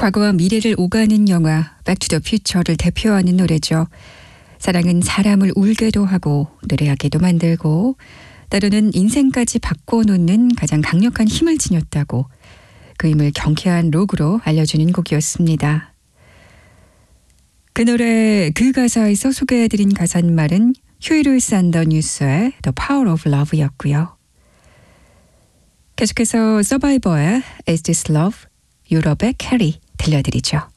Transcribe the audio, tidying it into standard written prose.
과거와 미래를 오가는 영화 백투더 퓨처를 대표하는 노래죠. 사랑은 사람을 울게도 하고 노래하게도 만들고 때로는 인생까지 바꿔놓는 가장 강력한 힘을 지녔다고 그 힘을 경쾌한 록으로 알려주는 곡이었습니다. 그 노래 그 가사에서 소개해드린 가사말은 휴일 산더 뉴스의 The Power of Love였고요. 계속해서 서바이버의 Is This Love, 유럽의 캐리 들려드리죠.